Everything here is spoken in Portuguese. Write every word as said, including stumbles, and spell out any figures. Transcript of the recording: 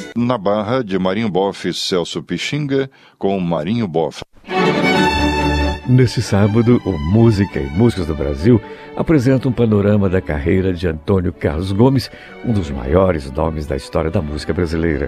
Na Barra, de Marinho Boff e Celso Pixinga, com Marinho Boff. Neste sábado, o Música e Músicos do Brasil apresenta um panorama da carreira de Antônio Carlos Gomes, um dos maiores nomes da história da música brasileira.